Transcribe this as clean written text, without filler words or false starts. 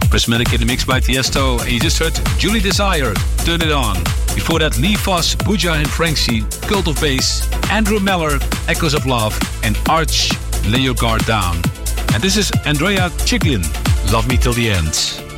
Prismatic in the mix by Tiesto. And you just heard Julie Desire, Turn It On. Before that, Lee Foss, Buja and Franksy, Cult of Bass, Andrew Meller, Echoes of Love, and Arch, Lay Your Guard Down. And this is Andrea Chiglin, Love Me Till the End.